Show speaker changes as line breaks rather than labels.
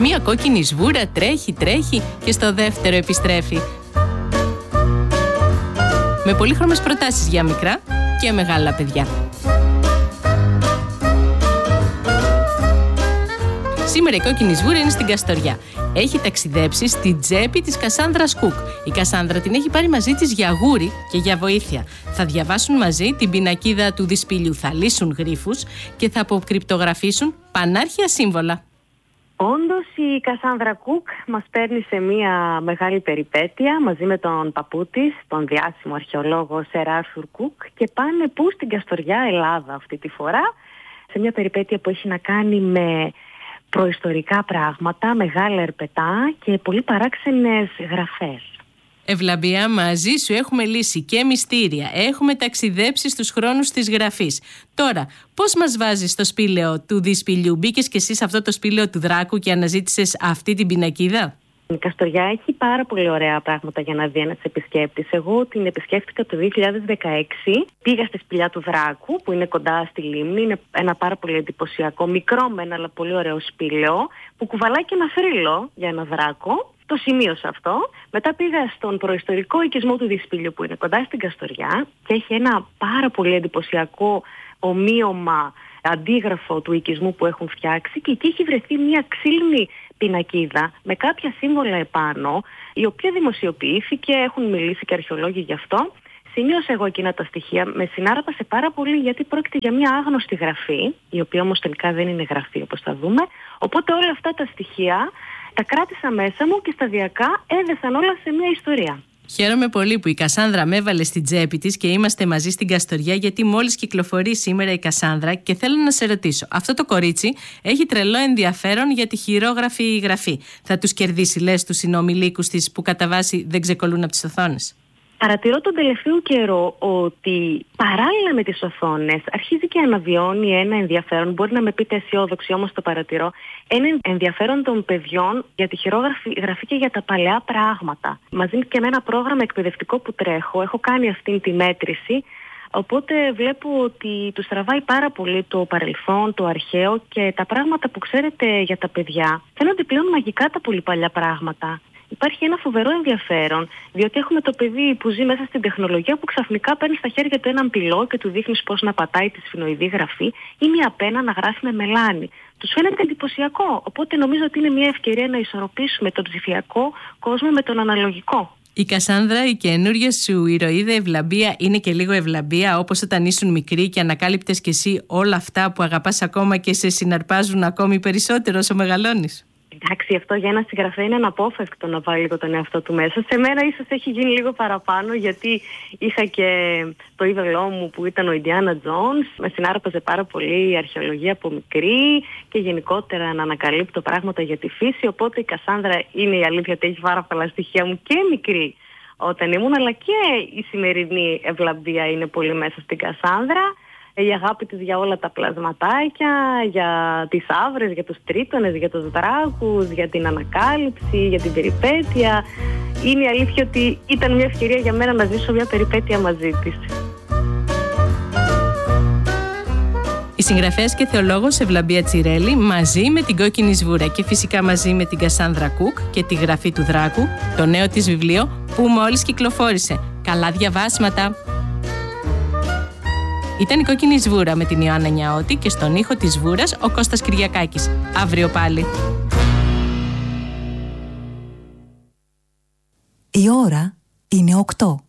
Μία κόκκινη σβούρα τρέχει και στο δεύτερο επιστρέφει. Με πολύχρωμες προτάσεις για μικρά και μεγάλα παιδιά. Σήμερα η κόκκινη σβούρα είναι στην Καστοριά. Έχει ταξιδέψει στη τσέπη της Κασάνδρας Κουκ. Η Κασάνδρα την έχει πάρει μαζί της για γούρι και για βοήθεια. Θα διαβάσουν μαζί την πινακίδα του δυσπηλιού, θα λύσουν γρίφους και θα αποκρυπτογραφήσουν πανάρχια σύμβολα.
Όντως η Κασάνδρα Κουκ μας παίρνει σε μια μεγάλη περιπέτεια μαζί με τον παππού της, τον διάσημο αρχαιολόγο Σερ Άρθουρ Κουκ, και πάνε πού? Στην Καστοριά, Ελλάδα αυτή τη φορά, σε μια περιπέτεια που έχει να κάνει με προϊστορικά πράγματα, μεγάλα ερπετά και πολύ παράξενες γραφές.
Ευλαμπία, μαζί σου έχουμε λύσει και μυστήρια. Έχουμε ταξιδέψει στους χρόνους της γραφής. Τώρα, πώς μας βάζεις στο σπήλαιο του δυσπηλιού? Μπήκες κι εσύ σε αυτό το σπήλαιο του Δράκου και αναζήτησες αυτή την πινακίδα?
Η Καστοριά έχει πάρα πολύ ωραία πράγματα για να δει ένας επισκέπτης. Εγώ την επισκέφτηκα το 2016. Πήγα στη σπηλιά του Δράκου, που είναι κοντά στη λίμνη. Είναι ένα πάρα πολύ εντυπωσιακό, μικρό μεν, αλλά πολύ ωραίο σπήλαιο, που κουβαλάει και ένα θρύλο για ένα δράκο. Το σημείωσα αυτό. Μετά πήγα στον προϊστορικό οικισμό του Δυσπηλιού, που είναι κοντά στην Καστοριά, και έχει ένα πάρα πολύ εντυπωσιακό ομοίωμα αντίγραφο του οικισμού που έχουν φτιάξει, και εκεί έχει βρεθεί μια ξύλινη πινακίδα με κάποια σύμβολα επάνω, η οποία δημοσιοποιήθηκε, έχουν μιλήσει και αρχαιολόγοι γι' αυτό. Σημείωσα εγώ εκείνα τα στοιχεία, με συνάρπασε πάρα πολύ, γιατί πρόκειται για μια άγνωστη γραφή, η οποία όμως τελικά δεν είναι γραφή, όπως θα δούμε. Οπότε όλα αυτά τα στοιχεία τα κράτησα μέσα μου και σταδιακά έδεσαν όλα σε μια ιστορία.
Χαίρομαι πολύ που η Κασάνδρα με έβαλε στην τσέπη της και είμαστε μαζί στην Καστοριά, γιατί μόλις κυκλοφορεί σήμερα η Κασάνδρα, και θέλω να σε ρωτήσω, αυτό το κορίτσι έχει τρελό ενδιαφέρον για τη χειρόγραφη γραφή. Θα τους κερδίσει, λες, τους συνομιλίκους της που κατά βάση δεν ξεκολλούν από τις οθόνες?
Παρατηρώ τον τελευταίο καιρό ότι παράλληλα με τις οθόνες αρχίζει και αναβιώνει ένα ενδιαφέρον. Μπορεί να με πείτε αισιόδοξη, όμως το παρατηρώ. Ένα ενδιαφέρον των παιδιών για τη χειρόγραφη γραφή και για τα παλαιά πράγματα. Μαζί και με ένα πρόγραμμα εκπαιδευτικό που τρέχω, έχω κάνει αυτή τη μέτρηση. Οπότε βλέπω ότι τους τραβάει πάρα πολύ το παρελθόν, το αρχαίο, και τα πράγματα που ξέρετε για τα παιδιά φαίνονται πλέον μαγικά, τα πολύ παλιά πράγματα. Υπάρχει ένα φοβερό ενδιαφέρον, διότι έχουμε το παιδί που ζει μέσα στην τεχνολογία, που ξαφνικά παίρνει στα χέρια του έναν πυλό και του δείχνει πώς να πατάει τη σφινοειδή γραφή ή μια πένα να γράφει με μελάνι. Τους φαίνεται εντυπωσιακό. Οπότε νομίζω ότι είναι μια ευκαιρία να ισορροπήσουμε τον ψηφιακό κόσμο με τον αναλογικό.
Η Κασάνδρα, η καινούργια σου ηρωίδα Ευλαμπία, είναι και λίγο Ευλαμπία, όπως όταν ήσουν μικρή και ανακάλυπτες κι εσύ όλα αυτά που αγαπάς ακόμα και σε συναρπάζουν ακόμη περισσότερο όσο μεγαλώνεις?
Εντάξει, αυτό για ένα συγγραφέα είναι αναπόφευκτο να βάλει λίγο τον εαυτό του μέσα. Σε μένα ίσως έχει γίνει λίγο παραπάνω, γιατί είχα και το είδωλό μου που ήταν ο Ιντιάνα Τζόνς. Με συνάρπαζε πάρα πολύ η αρχαιολογία από μικρή και γενικότερα να ανακαλύπτω πράγματα για τη φύση. Οπότε η Κασάνδρα, είναι η αλήθεια ότι έχει πάρα πολλά στοιχεία μου και μικρή όταν ήμουν, αλλά και η σημερινή Ευλαμπία είναι πολύ μέσα στην Κασάνδρα. Η αγάπη της για όλα τα πλασματάκια, για τις άβρες, για τους τρίτονες, για τους δράκους, για την ανακάλυψη, για την περιπέτεια. Είναι η αλήθεια ότι ήταν μια ευκαιρία για μένα να ζήσω μια περιπέτεια μαζί της.
Η συγγραφέας και θεολόγος Ευλαμπία Τσιρέλη, μαζί με την Κόκκινη Σβούρα και φυσικά μαζί με την Κασάνδρα Κουκ και τη Γραφή του Δράκου, το νέο της βιβλίο που μόλις κυκλοφόρησε. Καλά διαβάσματα! Ήταν η Κόκκινη Σβούρα με την Ιωάννα Νιαώτη και στον ήχο της Σβούρας ο Κώστας Κυριακάκης. Αύριο πάλι.
Η ώρα είναι 8.